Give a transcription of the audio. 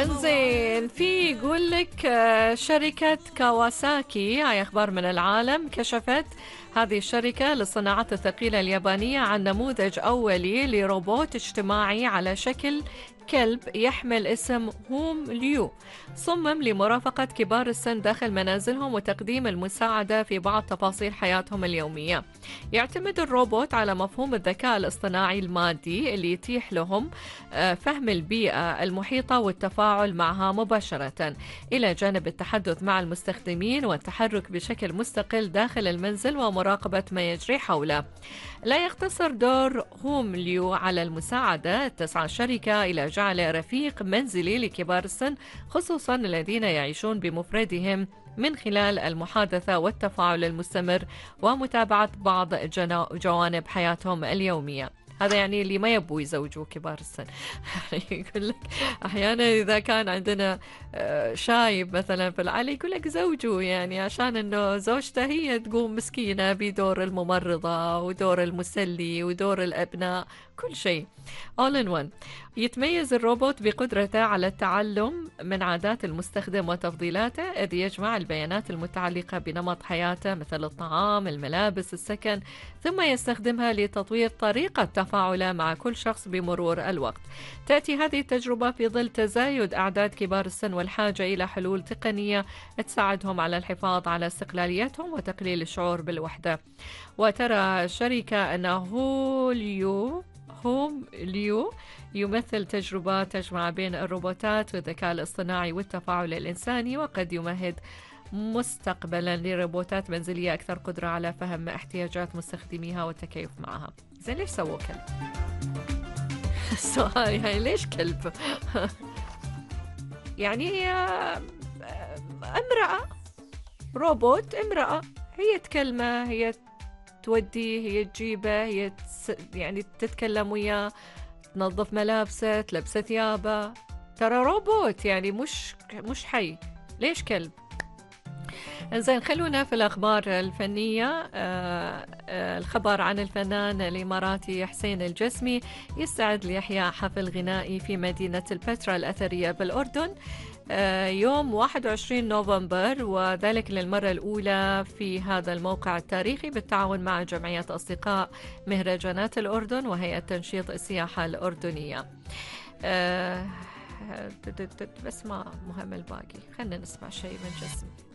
انزين في يقول لك شركة كawasaki، هاي أخبار من العالم، كشفت هذه الشركة للصناعات الثقيلة اليابانية عن نموذج أولي لروبوت اجتماعي على شكل كلب يحمل اسم هوم ليو، صمم لمرافقة كبار السن داخل منازلهم وتقديم المساعدة في بعض تفاصيل حياتهم اليومية. يعتمد الروبوت على مفهوم الذكاء الاصطناعي المادي اللي يتيح لهم فهم البيئة المحيطة والتفاعل معها مباشرة، إلى جانب التحدث مع المستخدمين والتحرك بشكل مستقل داخل المنزل ومراقبة ما يجري حوله. لا يقتصر دور هوم ليو على المساعدة، تسعى الشركة إلى جعل رفيق منزلي لكبار السن، خصوصا الذين يعيشون بمفردهم، من خلال المحادثة والتفاعل المستمر ومتابعة بعض جوانب حياتهم اليومية. هذا يعني اللي ما يبوا يزوجوا كبار السن. يعني يقول لك أحيانا إذا كان عندنا شايب مثلا في العائلة يقول لك زوجوا، يعني عشان إنه زوجته هي تقوم مسكينة بدور الممرضة ودور المسلي ودور الأبناء، كل شيء all in one. يتميز الروبوت بقدرته على التعلم من عادات المستخدم وتفضيلاته، إذ يجمع البيانات المتعلقة بنمط حياته مثل الطعام، الملابس، السكن، ثم يستخدمها لتطوير طريقة تفاعله مع كل شخص بمرور الوقت. تأتي هذه التجربة في ظل تزايد أعداد كبار السن والحاجة إلى حلول تقنية تساعدهم على الحفاظ على استقلاليتهم وتقليل الشعور بالوحدة. وترى الشركة أن هوم ليو يمثل تجربة تجمع بين الروبوتات والذكاء الاصطناعي والتفاعل الإنساني، وقد يمهد مستقبلا لروبوتات منزلية أكثر قدرة على فهم احتياجات مستخدميها والتكيف معها. زين ليش سووا كلب؟ السؤال يعني ليش كلب؟ يعني هي امرأة، روبوت امرأة، هي تكلمه، هي توديه، هي تجيبه، هي يعني تتكلم وياه، تنظف ملابسه، تلبسه ثيابه، ترى روبوت يعني مش حي. ليش كلب؟ زين خلونا في الأخبار الفنية. الخبر عن الفنان الإماراتي حسين الجسمي يستعد لإحياء حفل غنائي في مدينة البتراء الأثرية بالأردن يوم 21 نوفمبر، وذلك للمرة الأولى في هذا الموقع التاريخي بالتعاون مع جمعية أصدقاء مهرجانات الأردن وهيئة تنشيط السياحة الأردنية. بس ما مهم الباقي، خلنا نسمع شيء من جسمي.